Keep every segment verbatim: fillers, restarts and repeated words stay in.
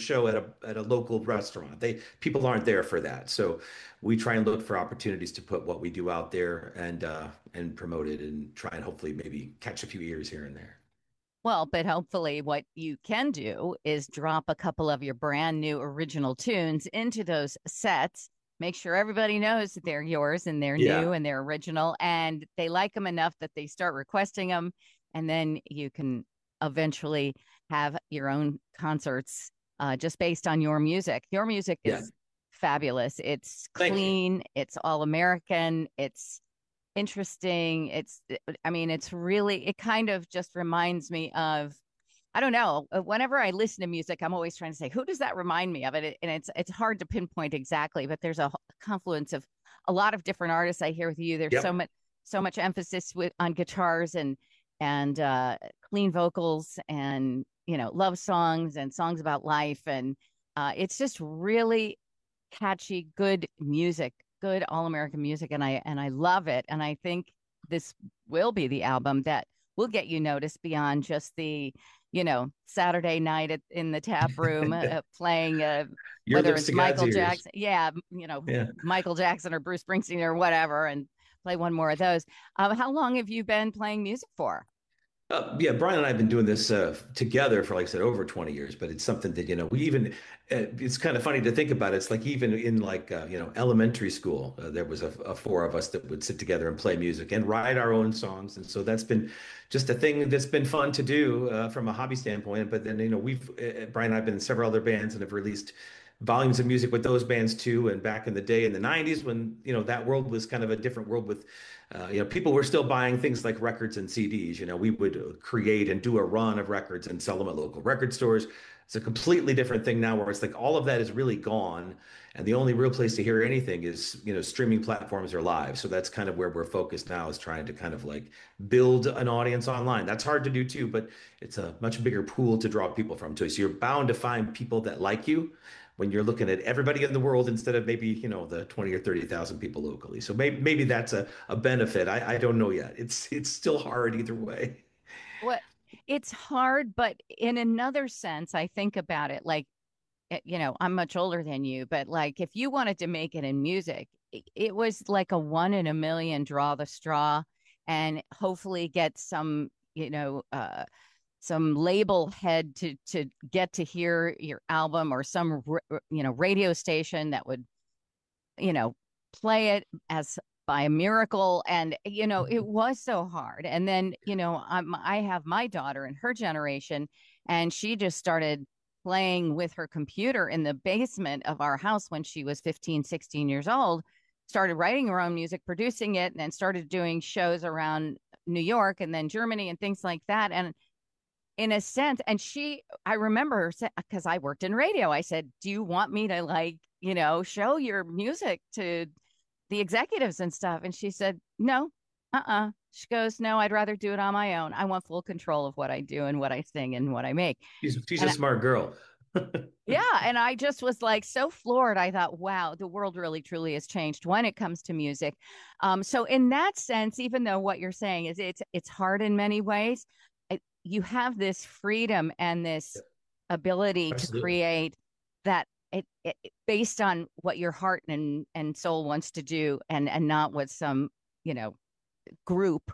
show at a at a local restaurant. They people aren't there for that. So we try and look for opportunities to put what we do out there and uh and promote it and try and hopefully maybe catch a few ears here and there. Well, but hopefully, what you can do is drop a couple of your brand new original tunes into those sets. Make sure everybody knows that they're yours and they're new Yeah. and they're original and they like them enough that they start requesting them. And then you can eventually have your own concerts uh, just based on your music. Your music Yeah. is fabulous. It's Thank you. clean, it's all American, it's interesting. It's, I mean, it's really, it kind of just reminds me of, I don't know. uh, Whenever I listen to music, I'm always trying to say, who does that remind me of? It, and it's it's hard to pinpoint exactly, but there's a confluence of a lot of different artists I hear with you. There's so Yep. much so much emphasis with on guitars and and uh, clean vocals and you know love songs and songs about life and uh, it's just really catchy, good music, good all American music, and I and I love it. And I think this will be the album that will get you noticed beyond just the, you know, Saturday night at, in the tap room uh, playing, uh, Your whether lips it's to God's Michael ears. Jackson, yeah, you know, Yeah. Michael Jackson or Bruce Springsteen or whatever, and play one more of those. Um, how long have you been playing music for? Uh, yeah, Brian and I have been doing this uh, together for, like I said, over twenty years, but it's something that, you know, we even, uh, it's kind of funny to think about. It's like even in like, uh, you know, elementary school, uh, there was a, a four of us that would sit together and play music and write our own songs. And so that's been just a thing that's been fun to do uh, from a hobby standpoint. But then, you know, we've, uh, Brian and I have been in several other bands and have released volumes of music with those bands too. And back in the day in the nineties when, you know, that world was kind of a different world with uh, you know, people were still buying things like records and C Ds. You know, we would create and do a run of records and sell them at local record stores. It's a completely different thing now where it's like all of that is really gone. And the only real place to hear anything is, you know, streaming platforms or live. So that's kind of where we're focused now is trying to kind of like build an audience online. That's hard to do too, but it's a much bigger pool to draw people from too. So you're bound to find people that like you when you're looking at everybody in the world instead of maybe, you know, the twenty or thirty thousand people locally. So maybe maybe that's a, a benefit. I, I don't know yet. It's it's still hard either way. What it's hard, but in another sense, I think about it like eh, you know, I'm much older than you, but like if you wanted to make it in music, it, it was like a one in a million draw the straw and hopefully get some, you know, uh, some label head to to get to hear your album or some you know radio station that would you know play it as by a miracle and you know it was so hard and then you know I'm, I have my daughter in her generation and she just started playing with her computer in the basement of our house when she was fifteen, sixteen years old, started writing her own music, producing it, and then started doing shows around New York and then Germany and things like that. And in a sense, and she, I remember her because I worked in radio. I said, "Do you want me to like, you know, show your music to the executives and stuff?" And she said, "No, uh-uh." She goes, "No, I'd rather do it on my own. I want full control of what I do and what I sing and what I make." She's she's a And smart girl. yeah, and I just was like so floored. I thought, wow, the world really truly has changed when it comes to music. Um, so in that sense, even though what you're saying is it's it's hard in many ways, it, you have this freedom and this Yep, ability to absolutely. create that it, it based on what your heart and and soul wants to do, and and not what some you know group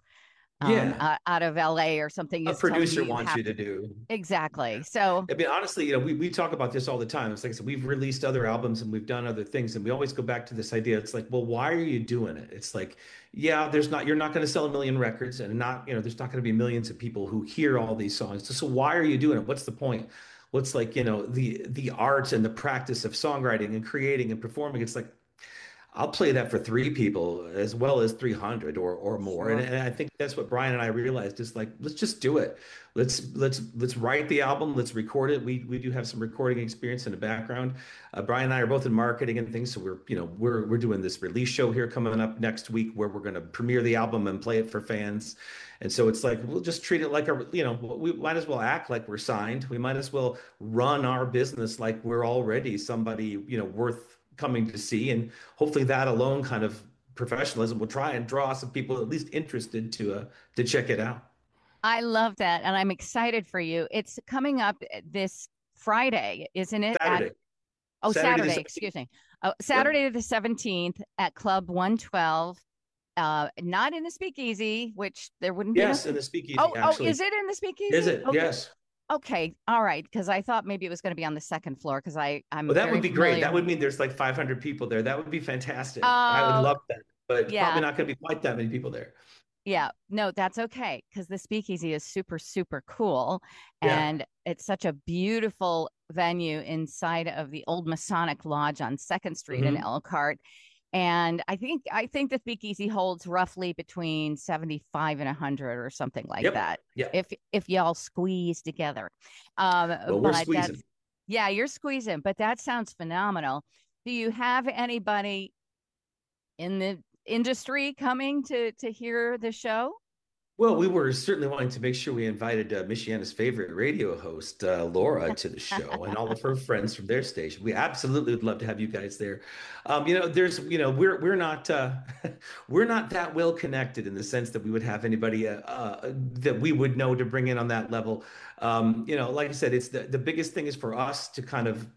um Yeah, out, out of L A or something a is telling you producer you wants have you to to do. do. Exactly. So I mean, honestly, you know, we, we talk about this all the time. It's like I said, we've released other albums and we've done other things, and we always go back to this idea. It's like, well, why are you doing it? It's like, yeah, there's not, you're not going to sell a million records, and not, you know, there's not going to be millions of people who hear all these songs. So, so why are you doing it? What's the point? What's like, you know, the the art and the practice of songwriting and creating and performing? It's like I'll play that for three people as well as three hundred or or more. And, sure. and I think that's what Brian and I realized is like, let's just do it. Let's let's let's write the album, let's record it. We we do have some recording experience in the background. Uh, Brian and I are both in marketing and things, so we're, you know, we're we're doing this release show here coming up next week where we're going to premiere the album and play it for fans. And so it's like we'll just treat it like a, you know, we might as well act like we're signed. We might as well run our business like we're already somebody, you know, worth coming to see. And hopefully that alone kind of professionalism will try and draw some people at least interested to uh, to check it out. I love that. And I'm excited for you. It's coming up this Friday, isn't it? At Saturday. oh, Saturday the Saturday, seventeenth. excuse me. Oh, Yep. Saturday the seventeenth at Club one twelve. Uh, not in the Speakeasy, which there wouldn't be enough. Yes, in the speakeasy, Oh, oh, actually. is it in the Is Speakeasy? it? Okay. Yes. Okay. All right. Because I thought maybe it was going to be on the second floor because I I'm Well, that would very be great. familiar. That would mean there's like five hundred people there. That would be fantastic. I would Oh, love that, but probably yeah. not going to be quite that many people there. Yeah, no, that's okay because the Speakeasy is super, super cool. Yeah. And it's such a beautiful venue inside of the old Masonic Lodge on Second Street in Hmm. Elkhart. And I think I think the Speakeasy holds roughly between seventy-five and one hundred or something like Yep. that. Yeah. If if y'all squeeze together. Um, Well, we're but that's squeezing. yeah, you're squeezing, but that sounds phenomenal. Do you have anybody in the industry coming to to hear the show? Well, we were certainly wanting to make sure we invited uh, Michiana's favorite radio host, uh, Laura, to the show and all of her friends from their station. We absolutely would love to have you guys there. Um, you know, there's, you know, we're we're not uh, we're not that well connected in the sense that we would have anybody uh, uh, that we would know to bring in on that level. Um, you know, like I said, it's the the biggest thing is for us to kind of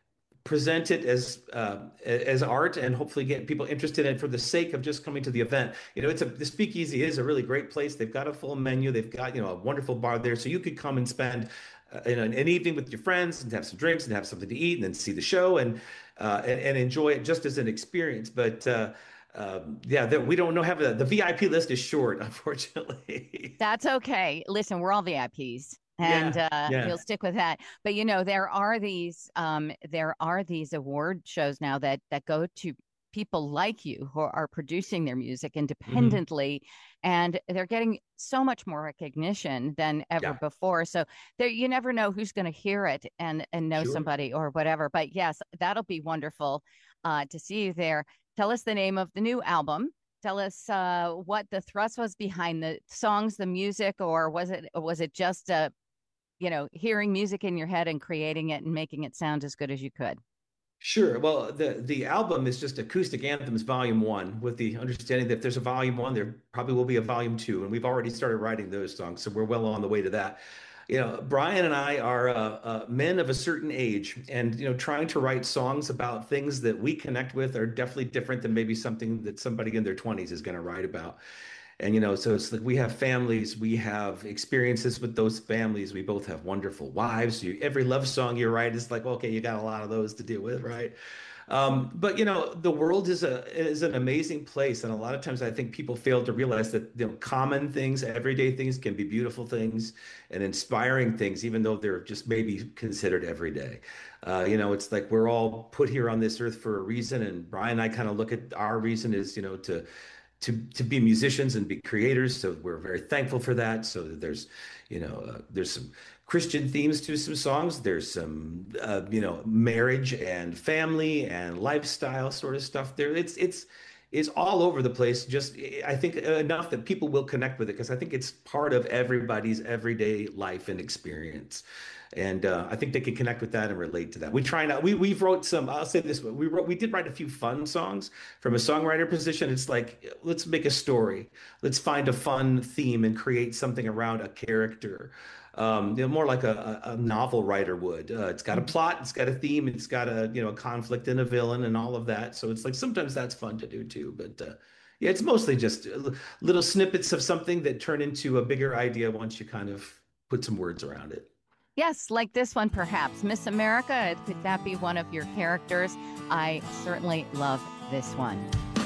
present it as uh, as art and hopefully get people interested in it for the sake of just coming to the event. You know, it's a the Speakeasy is a really great place. They've got a full menu. They've got, you know, a wonderful bar there, so you could come and spend uh, you know, an, an evening with your friends and have some drinks and have something to eat and then see the show and uh, and, and enjoy it just as an experience. But uh, um, yeah, the, we don't know have a, the V I P list is short, unfortunately. That's okay. Listen, we're all V I Ps and Yeah, uh yeah. we'll stick with that. But you know, there are these um there are these award shows now that that go to people like you who are producing their music Hmm. independently and they're getting so much more recognition than ever Yeah, before. So there you never know who's going to hear it and and know sure. somebody or whatever. But yes, that'll be wonderful uh to see you there. Tell us the name of the new album. Tell us uh, what the thrust was behind the songs, the music, or was it was it just uh, you know, hearing music in your head and creating it and making it sound as good as you could? Sure. Well, the the album is just Acoustic Anthems Volume One, with the understanding that if there's a Volume One, there probably will be a Volume Two, and we've already started writing those songs, so we're well on the way to that. You know, Brian and I are uh, uh, men of a certain age, and you know, trying to write songs about things that we connect with are definitely different than maybe something that somebody in their twenties is going to write about. And you know, so it's like we have families, we have experiences with those families. We both have wonderful wives. You, every love song you write is like, okay, you got a lot of those to deal with, right? Um, but you know, the world is a is an amazing place, and a lot of times I think people fail to realize that you know, common things, everyday things, can be beautiful things and inspiring things, even though they're just maybe considered everyday. Uh, you know, it's like we're all put here on this earth for a reason, and Brian and I kind of look at our reason is, you know, to to to be musicians and be creators. So we're very thankful for that. So that there's, you know, uh, there's some Christian themes to some songs. There's some, uh, you know, marriage and family and lifestyle sort of stuff there. It's it's it's all over the place. Just I think enough that people will connect with it because I think it's part of everybody's everyday life and experience. And uh, I think they can connect with that and relate to that. We try not. We we've wrote some. I'll say this: we wrote. We did write a few fun songs from a songwriter position. It's like let's make a story. Let's find a fun theme and create something around a character. Um, you know, more like a, a, a novel writer would. Uh, it's got a plot. It's got a theme. It's got a you know a conflict and a villain and all of that. So it's like sometimes that's fun to do too. But uh, yeah, it's mostly just little snippets of something that turn into a bigger idea once you kind of put some words around it. Yes, like this one, perhaps. Miss America, could that be one of your characters? I certainly love this one.